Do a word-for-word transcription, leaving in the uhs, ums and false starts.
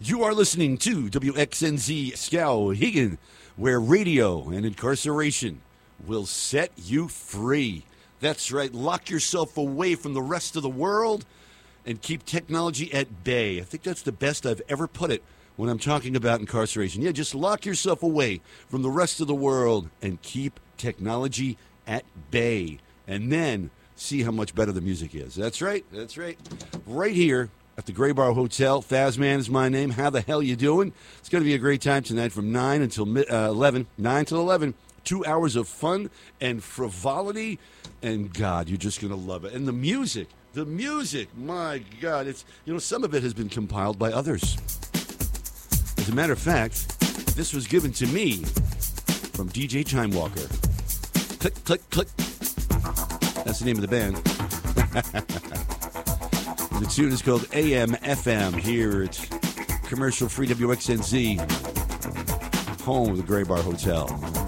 You are listening to W X N Z Skowhegan, where radio and incarceration will set you free. That's right. Lock yourself away from the rest of the world and keep technology at bay. I think that's the best I've ever put it when I'm talking about incarceration. Yeah, just lock yourself away from the rest of the world and keep technology at bay. And then see how much better the music is. That's right. That's right. Right here at the Gray Bar Hotel. Fazman is my name. How the hell you doing? It's going to be a great time tonight from nine until uh, eleven. nine till eleven. Two hours of fun and frivolity. And, God, you're just going to love it. And the music. The music. My God. It's, you know, some of it has been compiled by others. As a matter of fact, this was given to me from D J Time Walker. Click, click, click. That's the name of the band. The tune is called A M F M here at commercial-free W X N Z, home of the Gray Bar Hotel.